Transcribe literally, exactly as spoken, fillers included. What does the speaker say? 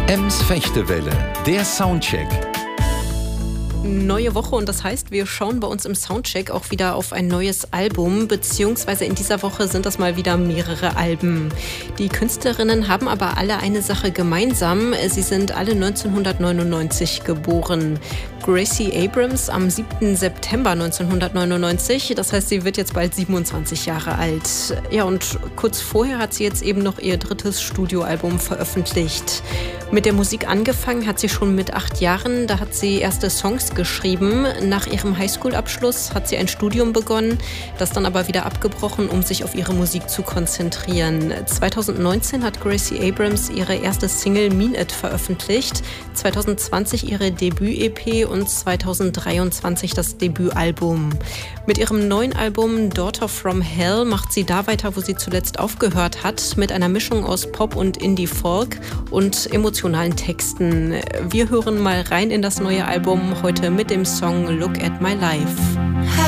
Ems Fechtewelle, der Soundcheck. Neue Woche und das heißt, wir schauen bei uns im Soundcheck auch wieder auf ein neues Album, beziehungsweise in dieser Woche sind das mal wieder mehrere Alben. Die Künstlerinnen haben aber alle eine Sache gemeinsam, sie sind alle neunzehnhundertneunundneunzig geboren. Gracie Abrams am siebten September neunzehnhundertneunundneunzig, das heißt, sie wird jetzt bald siebenundzwanzig Jahre alt. Ja, und kurz vorher hat sie jetzt eben noch ihr drittes Studioalbum veröffentlicht. Mit der Musik angefangen hat sie schon mit acht Jahren, da hat sie erste Songs geschrieben. Nach ihrem Highschool-Abschluss hat sie ein Studium begonnen, das dann aber wieder abgebrochen, um sich auf ihre Musik zu konzentrieren. zweitausendneunzehn hat Gracie Abrams ihre erste Single Mean It veröffentlicht, zweitausendzwanzig ihre Debüt-E P und zweitausenddreiundzwanzig das Debütalbum. Mit ihrem neuen Album Daughter from Hell macht sie da weiter, wo sie zuletzt aufgehört hat, mit einer Mischung aus Pop und Indie-Folk und emotionalen Texten. Wir hören mal rein in das neue Album heute mit dem Song Look at My Life.